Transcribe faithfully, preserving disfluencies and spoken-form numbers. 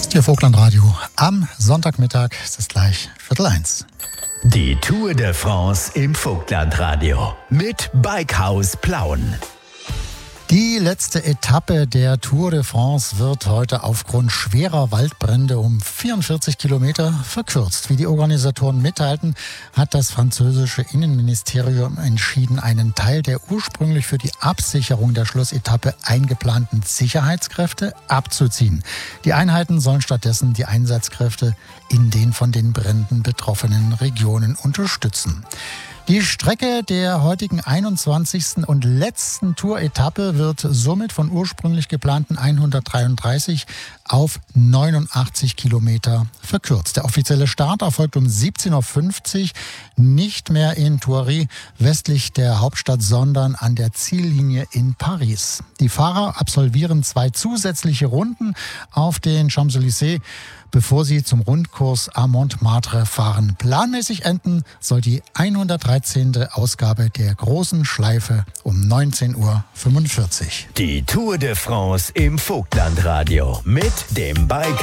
Hier Vogtlandradio am Sonntagmittag. Es ist gleich Viertel eins. Die Tour de France im Vogtlandradio mit Bikehaus Plauen. Die letzte Etappe der Tour de France wird heute aufgrund schwerer Waldbrände um vierundvierzig Kilometer verkürzt. Wie die Organisatoren mitteilten, hat das französische Innenministerium entschieden, einen Teil der ursprünglich für die Absicherung der Schlussetappe eingeplanten Sicherheitskräfte abzuziehen. Die Einheiten sollen stattdessen die Einsatzkräfte in den von den Bränden betroffenen Regionen unterstützen. Die Strecke der heutigen einundzwanzigsten und letzten Tour-Etappe wird somit von ursprünglich geplanten hundertdreiunddreißig auf neunundachtzig Kilometer verkürzt. Der offizielle Start erfolgt um siebzehn Uhr fünfzig, nicht mehr in Thoiry, westlich der Hauptstadt, sondern an der Ziellinie in Paris. Die Fahrer absolvieren zwei zusätzliche Runden auf den Champs-Élysées, bevor sie zum Rundkurs à Montmartre fahren. Planmäßig enden soll die hundertdreizehnte Ausgabe der großen Schleife um neunzehn Uhr fünfundvierzig. Die Tour de France im Vogtlandradio mit dem Bike